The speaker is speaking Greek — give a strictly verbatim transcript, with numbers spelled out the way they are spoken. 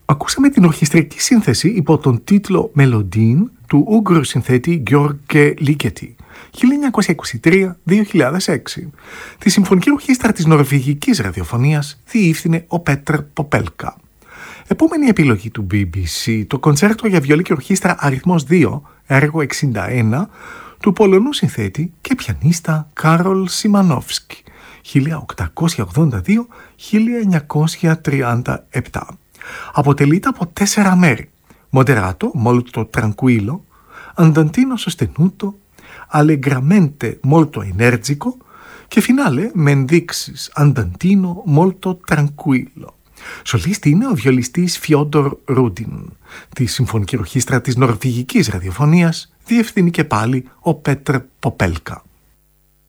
Ακούσαμε την ορχιστρική σύνθεση υπό τον τίτλο «Μελοντίν» του Ούγγρου συνθέτη György Ligeti, χίλια εννιακόσια είκοσι τρία με δύο χιλιάδες έξι. Τη συμφωνική ορχήστρα της νορβηγικής ραδιοφωνίας διεύθυνε ο Πέτρ Ποπέλκα. Επόμενη επιλογή του μπι μπι σι, το κοντσέρτο για βιολί και ορχήστρα αριθμός δύο, έργο εξήντα ένα, του Πολωνού συνθέτη και πιανίστα Κάρολ Σιμανόφσκι, χίλια οκτακόσια ογδόντα δύο με χίλια εννιακόσια τριάντα επτά. Αποτελείται από τέσσερα μέρη: Moderato molto tranquillo, andantino sostenuto, allegramente molto energico και φινάλε με ενδείξεις andantino molto tranquillo. Σολίστη είναι ο βιολιστής Φιόντορ Ρούντιν. Τη συμφωνική ορχήστρα της νορβηγικής ραδιοφωνίας διευθύνει και πάλι ο Πέτρ Ποπέλκα.